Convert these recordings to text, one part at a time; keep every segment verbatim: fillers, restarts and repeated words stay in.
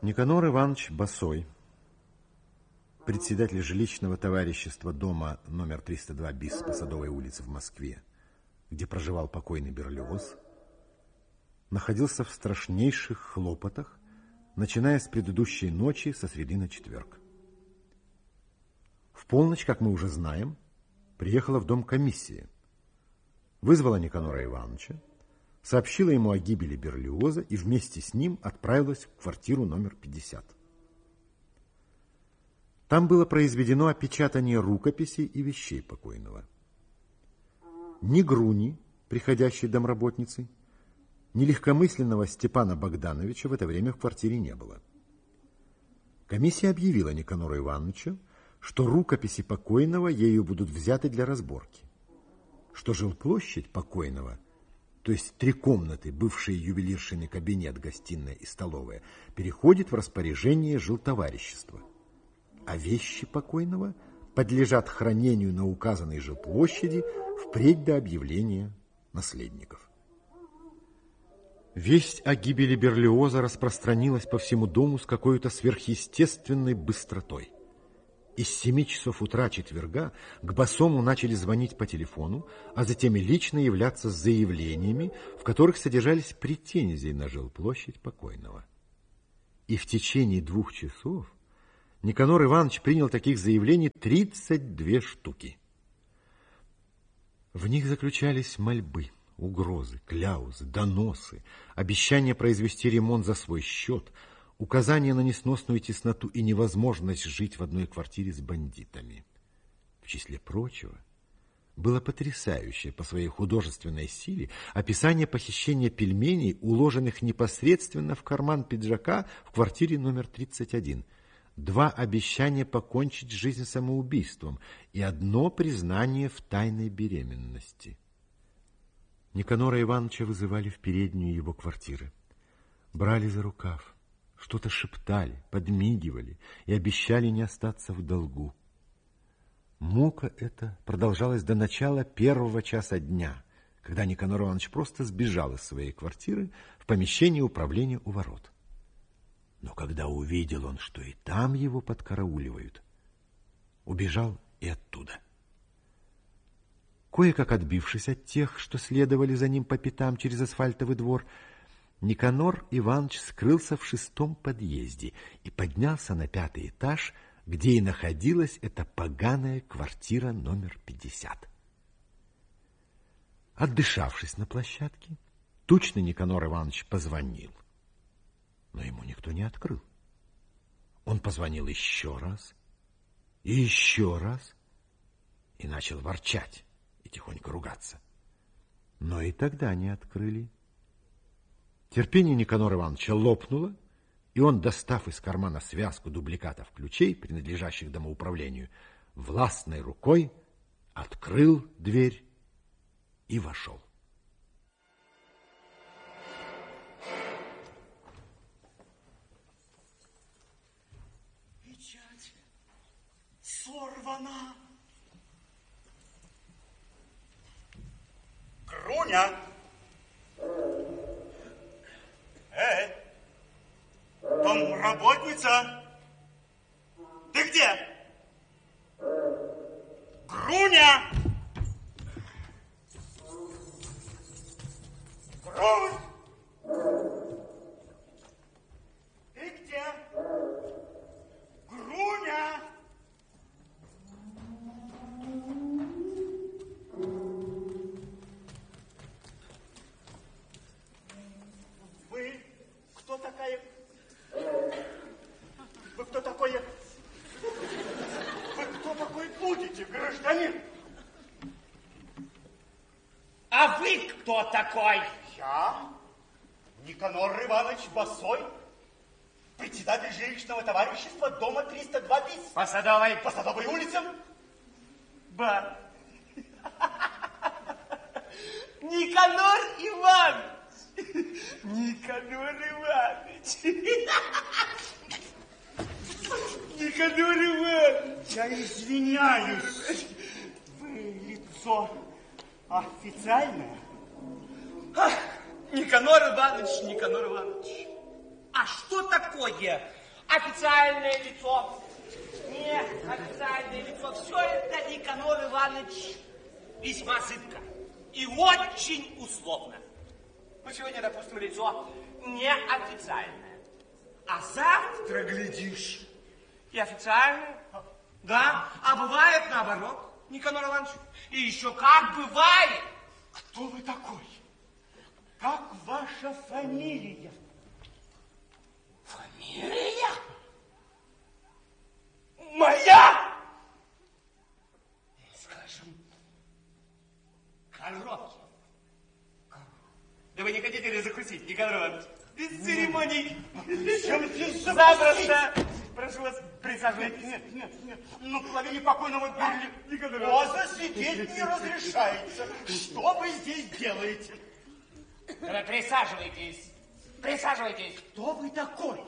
Никанор Иванович Босой, председатель жилищного товарищества дома номер триста два bis по Садовой улице в Москве, где проживал покойный Берлиоз, находился в страшнейших хлопотах, начиная с предыдущей ночи со среды на четверг. В полночь, как мы уже знаем, приехала в дом комиссия, вызвала Никанора Ивановича, сообщила ему о гибели Берлиоза и вместе с ним отправилась в квартиру номер пятьдесят. Там было произведено опечатание рукописей и вещей покойного. Ни Груни, приходящей домработницей, ни легкомысленного Степана Богдановича в это время в квартире не было. Комиссия объявила Никанору Ивановичу, что рукописи покойного ею будут взяты для разборки, что жилплощадь покойного, то есть три комнаты, бывшие ювелиршины кабинет, гостиная и столовая, переходит в распоряжение жилтоварищества, а вещи покойного подлежат хранению на указанной жилплощади впредь до объявления наследников. Весть о гибели Берлиоза распространилась по всему дому с какой-то сверхъестественной быстротой. И с семи часов утра четверга к Босому начали звонить по телефону, а затем и лично являться с заявлениями, в которых содержались претензии на жилплощадь покойного. И в течение двух часов Никанор Иванович принял таких заявлений тридцать две штуки. В них заключались мольбы, угрозы, кляузы, доносы, обещания произвести ремонт за свой счет, указание на несносную тесноту и невозможность жить в одной квартире с бандитами. В числе прочего, было потрясающее по своей художественной силе описание похищения пельменей, уложенных непосредственно в карман пиджака в квартире номер тридцать один. Два обещания покончить жизнь самоубийством и одно признание в тайной беременности. Никанора Ивановича вызывали в переднюю его квартиры, брали за рукав, что-то шептали, подмигивали и обещали не остаться в долгу. Мука эта продолжалась до начала первого часа дня, когда Никанор Иванович просто сбежал из своей квартиры в помещение управления у ворот. Но когда увидел он, что и там его подкарауливают, убежал и оттуда. Кое-как отбившись от тех, что следовали за ним по пятам через асфальтовый двор, Никанор Иванович скрылся в шестом подъезде и поднялся на пятый этаж, где и находилась эта поганая квартира номер пятьдесят. Отдышавшись на площадке, тучный Никанор Иванович позвонил, но ему никто не открыл. Он позвонил еще раз и еще раз и начал ворчать и тихонько ругаться. Но и тогда не открыли. Терпение Никанора Ивановича лопнуло, и он, достав из кармана связку дубликатов ключей, принадлежащих домоуправлению, властной рукой открыл дверь и вошел. Печать сорвана. Груня! Эй, домработница, ты где? Груня! Грунь! Ты где? Груня! Кто такая? Вы кто такой? Вы кто такой будете, гражданин? А вы кто такой? Я, Никанор Иванович Босой, председатель жилищного товарищества дома триста два bis. По Садовой. По Садовой улице. Ба. Никанор Иванович. Никанор Иванович. Никанор Иванович. Я извиняюсь. Вы лицо официальное? Никанор Иванович, Никанор Иванович. А что такое официальное лицо? Нет, официальное лицо. Все это, Никанор Иванович, весьма зыбко и очень условно. Ну, сегодня, допустим, лицо неофициальное. А завтра, глядишь, и официальное. Да, а бывает наоборот, Никанор Иванович. И еще как бывает. Кто вы такой? Как ваша фамилия? Фамилия? Моя? Скажем, Коробкин. Да вы не хотите ли закусить, Никанор Иванович? Без церемоний. Чем здесь Запросто. Прошу вас, присаживайтесь. Нет, нет, нет. На половине покойного Берли Поза сидеть не разрешается. Что вы здесь делаете? Да присаживайтесь. Присаживайтесь. Кто вы такой?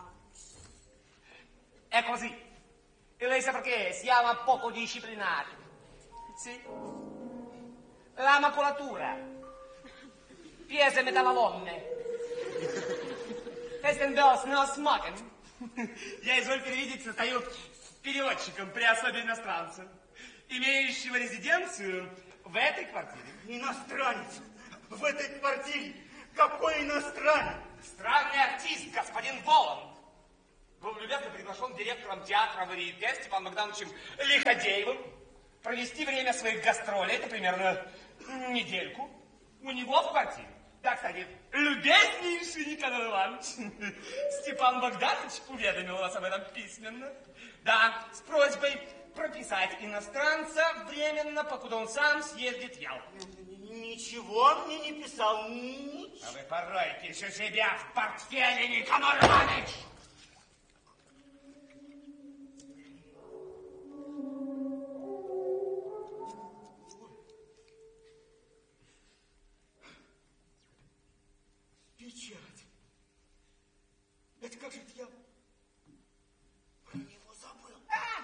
È così. E lei sa perché si chiama poco disciplinato. Sì. La maculatura. Piese металлоломные. Если босс не смокен. Я, извольте видеть, состою переводчиком при особе иностранца, имеющего резиденцию в этой квартире. Иностранец. В этой квартире. Какой иностранец? Странный артист, господин Воланд. Был любезно приглашен директором театра Варьете Степаном Богдановичем Лиходеевым провести время своих гастролей, это примерно недельку, у него в квартире. Да, кстати, любезнейший Никанор Иванович, Степан Богданович уведомил вас об этом письменно. Да, с просьбой прописать иностранца временно, покуда он сам съездит в Ялту. Ничего мне не писал. Ничего. А вы поройтесь у себя в портфеле, Никанор Иванович! Печать. Это как же это я про него забыл?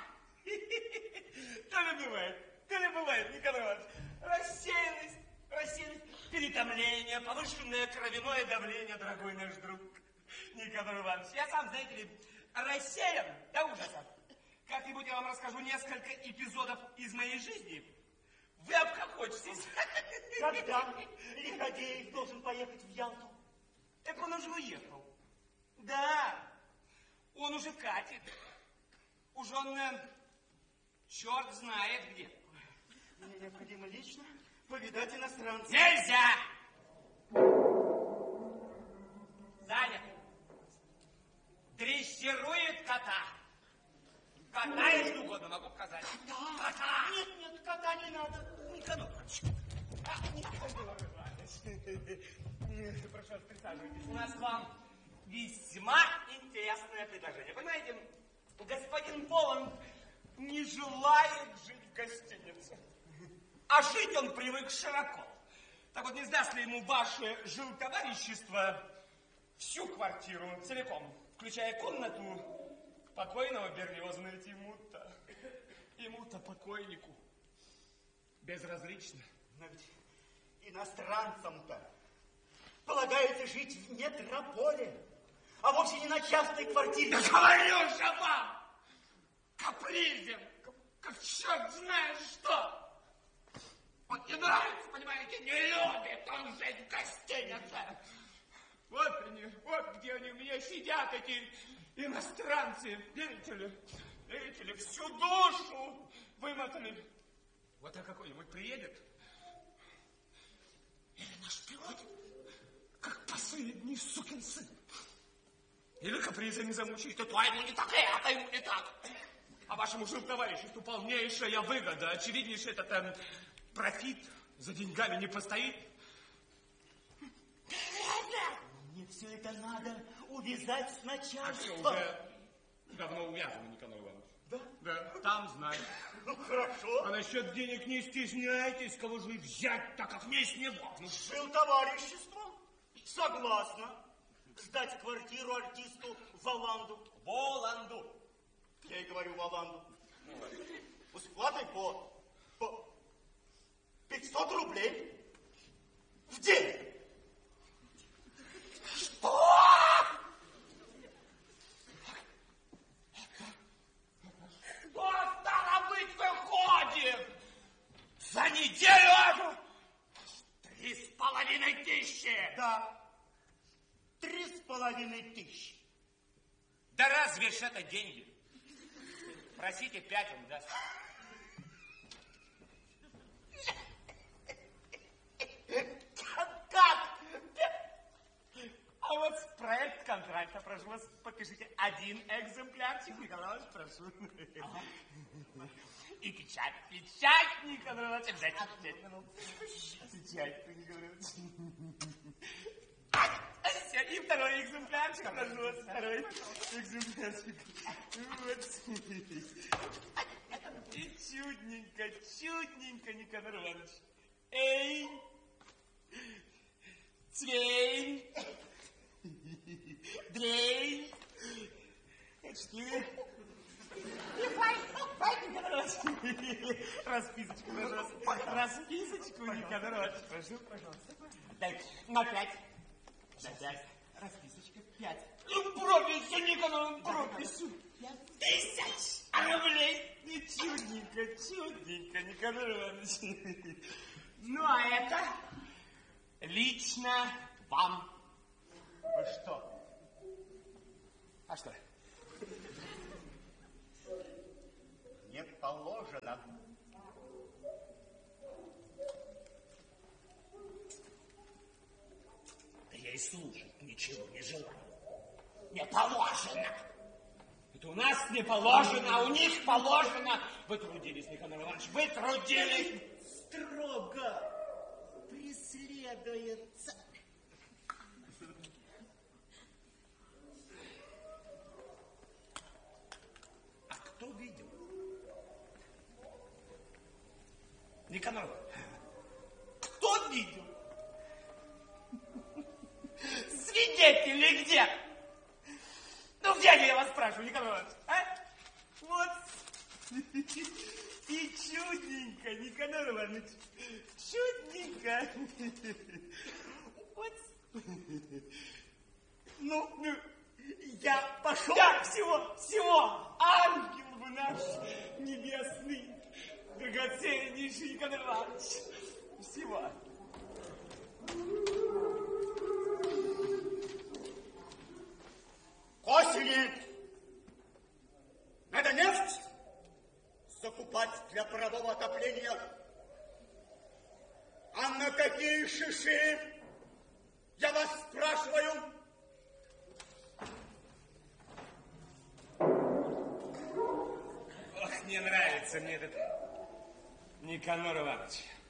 То ли бывает, то ли бывает, Никанор Иванович. Рассеянность, рассеянность, перетомление, повышенное кровяное давление, дорогой наш друг Никанор Иванович. Я сам, знаете ли, рассеян до ужаса. Как-нибудь я вам расскажу несколько эпизодов из моей жизни. Вы обхохочетесь. Когда Лиходеев должен поехать в Ялту? Так он уже уехал. Да, он уже катит. Уж он э, черт знает где. Мне необходимо лично повидать иностранца. Нельзя! Занят. Дрессирует кота. Кота я что угодно могу показать. Кота? Кота! Нет, нет, кота не надо. Никанор Иванович. А, Никанор Иванович. Прошу вас, присаживайтесь. У нас к вам весьма интересное предложение. Понимаете, господин Воланд не желает жить в гостинице. А жить он привык широко. Так вот, не сдаст ли ему ваше жилтоварищество всю квартиру целиком, включая комнату покойного Берлиоза, ведь ему-то, ему-то покойнику безразлично. Но ведь иностранцам-то полагается жить в метрополе, а вовсе не на частной квартире. Да говорю же вам, капризен, как, как черт знает что. Вот не нравится, понимаете, не любит он жить в гостинице. Вот они, вот где они у меня сидят, эти иностранцы, видите ли, видите ли, всю душу вымотали. Вот а какой-нибудь приедет, или наш пилот, как последний сукин сын. Или капризами замучает, то ему не так, это ему не так. А вашему жилтовариществу полнейшая выгода, очевиднейший этот э, профит за деньгами не постоит. Мне все это надо увязать с начальством. А все, уже давно увязано, Никанор Иванович. Да? Да, там знаю. Ну, хорошо. А насчет денег не стесняйтесь, кого же вы взять, так как не с него. Ну, жил товарищество. Согласна. Сдать квартиру артисту Воланду. Воланду. Я и говорю Воланду. С платой по, по пятьсот рублей в день. Что? Ага. Три с половиной тысячи. Да разве ж это деньги? Просите пять, он даст. Как? А вот проект контракта, прошу вас, подпишите один экземплярчик. Николай Иванович, прошу. Ага. И печать, печать, Николай Иванович, обязательно печать. Печать, Николай Иванович. И второй экземплярчик, прошу вас, второй экземплярчик. Вот. И чудненько, чудненько, Николай Иванович. Эй, цвей, дрей, четыре. И файт, файт, Николай Иванович. Расписочку, пожалуйста. Расписочку, Николай Иванович. Прошу, пожалуйста. Так, на пять. На пять. Расписочка пять. Прописью, Николай, прописью. Тысяч рублей. И чудненько, чудненько, Николай Иванович. Ну, а это лично вам. Вы что? А что? Не положено. Да я и слушать ничего не желаю. Не положено. Это у нас не положено, а у них положено. Вы трудились, Николай Иванович, вы трудились. Строго преследуется. А кто видел? Николай Иванович, кто видел? Свидетели где? Ну, где они, я вас спрашиваю, Николай Иванович, а? Вот. И чудненько, Николай Иванович, чудненько. Вот. Ну, ну, я пошел. Да, всего, всего. Ангел вы наш небесный, драгоценнейший Николай Иванович. Всего. К осени надо нефть закупать для парового отопления. А на какие шиши, я вас спрашиваю? Ох, не нравится мне этот Никанор Иванович.